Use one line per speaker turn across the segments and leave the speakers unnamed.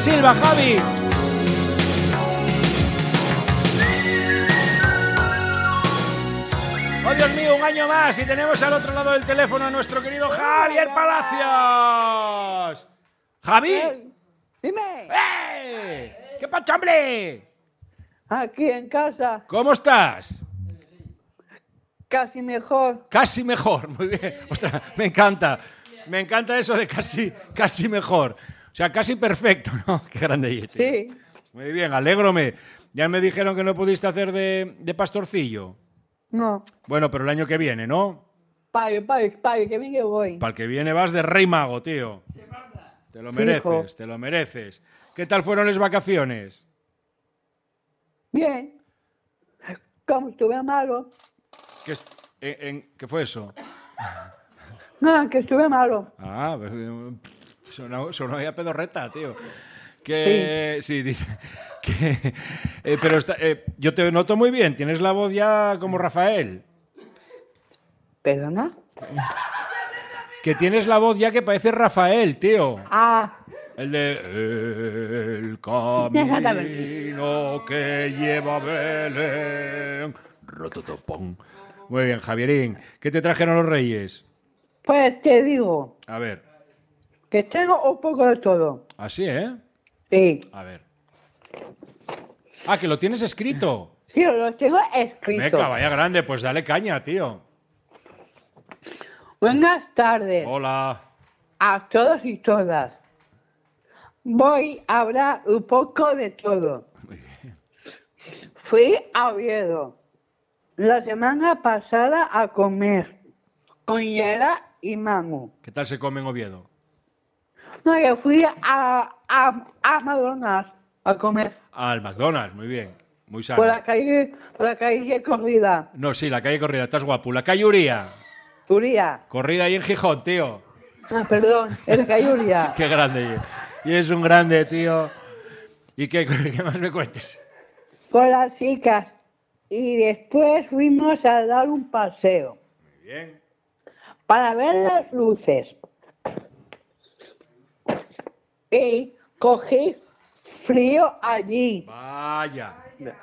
Silva, Javi. Oh, Dios mío, un año más y tenemos al otro lado del teléfono a nuestro querido Javier Palacios. ¿Javi?
Dime.
¿Qué pasa, hombre?
Aquí en casa,
¿Cómo estás?
casi mejor.
Casi mejor, muy bien. Ostras, me encanta eso de casi mejor. O sea, casi perfecto, ¿no? Qué grande.
Sí.
Muy bien, alégrome. Ya me dijeron que no pudiste hacer de pastorcillo.
No.
Bueno, pero el año que viene, ¿no?
Pague, que bien que voy.
Para el que viene vas de rey mago, tío. Te lo mereces, te lo mereces. ¿Qué tal fueron las vacaciones?
Bien. Como estuve malo.
¿Qué fue eso?
No, que estuve malo.
Ah, sonó ya pedorreta, tío. Que sí, dice que pero yo te noto muy bien, tienes la voz ya como Rafael.
¿Perdona?
Que tienes la voz ya que parece Rafael, tío.
Ah.
El de el camino que lleva a Belén. Rototopón. Muy bien, Javierín. ¿Qué te trajeron los Reyes?
Pues te digo.
A ver.
Que tengo un poco de todo.
Así, ¿eh?
Sí.
A ver. Ah, que lo tienes escrito.
Sí, lo tengo escrito.
Venga, vaya grande, pues dale caña, tío.
Buenas tardes.
Hola.
A todos y todas. Voy a hablar un poco de todo.
Muy bien.
Fui a Oviedo la semana pasada a comer con Yera y Manu.
¿Qué tal se come en Oviedo?
No, yo fui a McDonald's a comer.
Al McDonald's, muy bien. Muy sano.
Por la calle corrida.
No, sí, la calle Corrida, estás guapo. La calle Uría.
Uría.
Corrida ahí en Gijón, tío.
Ah, perdón, es la calle Uría.
Qué grande. Y es un grande, tío. ¿Y qué más me cuentes?
Con las chicas. Y después fuimos a dar un paseo.
Muy bien.
Para ver las luces. Y cogí frío allí.
Vaya.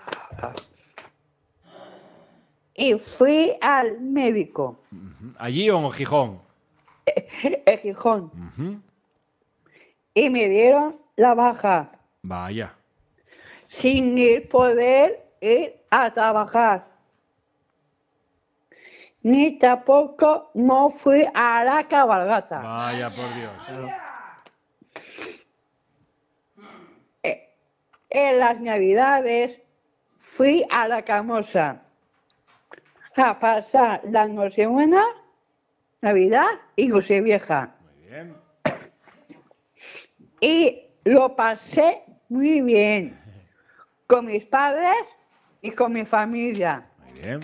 Y fui al médico.
¿Allí o en Gijón?
En Gijón. Y me dieron la baja.
Vaya.
Sin poder ir a trabajar. Ni tampoco no fui a la cabalgata.
Vaya, por Dios.
En las Navidades fui a la Camosa a pasar la Nochebuena, Navidad y Nochevieja.
Muy bien.
Y lo pasé muy bien con mis padres y con mi familia.
Muy bien.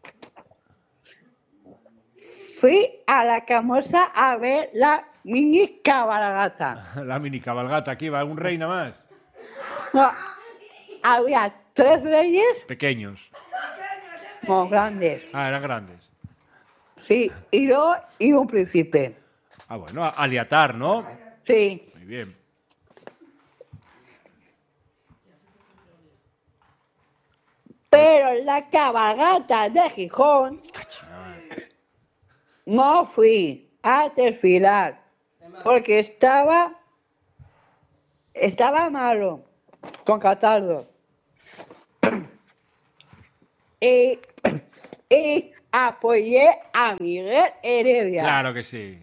Fui a la Camosa a ver la mini cabalgata.
La mini cabalgata, aquí va un rey nada más.
No, había 3 reyes
Pequeños.
muy grandes.
Ah, eran grandes.
Sí, y yo y un príncipe.
Ah, bueno, aliatar, ¿no?
Sí.
Muy bien.
Pero la cabalgata de Gijón no fui a desfilar porque estaba malo con catarro. Y apoyé a Miguel Heredia.
Claro que sí.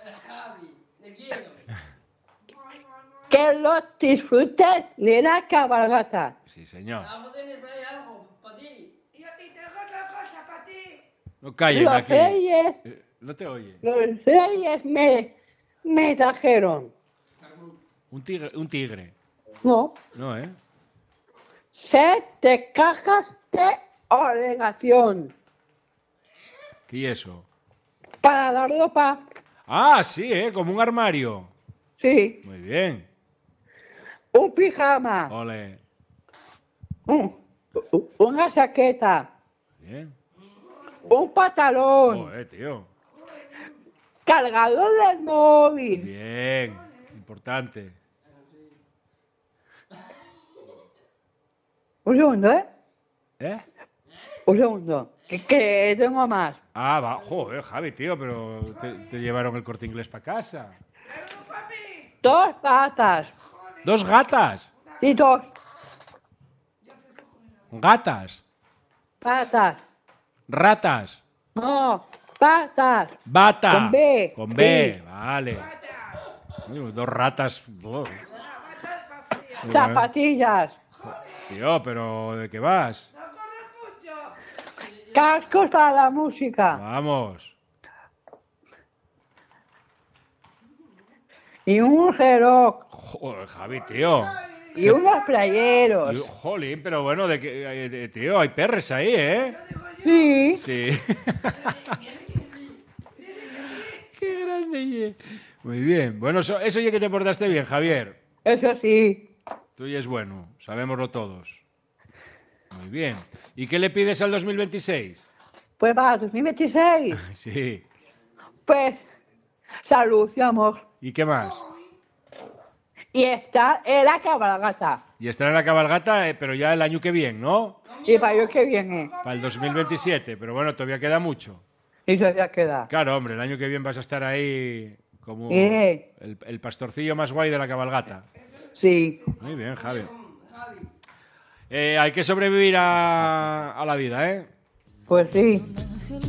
Que lo disfruten de la cabalgata.
Sí, señor.
Y tengo otra cosa para ti.
No callen
Los
aquí.
reyes,
No te oye.
los reyes me trajeron.
Un tigre.
No,
No, ¿eh?
7 cajas de obligación
¿Qué es eso?
para la ropa.
Ah, sí, ¿eh? Como un armario.
Sí,
Muy bien.
un pijama,
Ole.
una chaqueta,
Bien.
un pantalón,
Tío.
cargador del móvil,
Bien. Importante.
Un segundo, ¿eh?
¿Eh?
Un segundo. Que tengo más.
Ah, va. Joder, Javi, tío, pero te llevaron el Corte Inglés para casa.
2 patas.
¡Dos gatas!
Y 2
Gatas.
patas.
Ratas.
No, patas.
Bata.
Con B.
Con B,
Sí.
vale. Uy, dos ratas. Oh.
Zapatillas.
Tío, pero ¿de qué vas?
Cascos para la música.
Vamos.
Y un reloj.
Joder, Javi, tío.
Y unos playeros.
Jolín, pero bueno, tío, hay perres ahí, ¿eh?
Sí.
Sí. Qué grande, ye. Muy bien. Bueno, eso ya que te portaste bien, Javier.
Eso sí.
Tú ya es bueno, sabémoslo todos. Muy bien. ¿Y qué le pides al 2026?
Pues para 2026.
Sí.
Pues salud y amor.
¿Y qué más?
Y está en la cabalgata.
Y estar en la cabalgata, pero ya el año que viene, ¿no?
Y para el que viene.
Para el 2027, pero bueno, todavía queda mucho.
Y todavía queda.
Claro, hombre, el año que viene vas a estar ahí como
¿Eh?
el pastorcillo más guay de la cabalgata.
Sí.
Muy bien, Javi. Hay que sobrevivir a la vida, ¿eh?
Pues sí.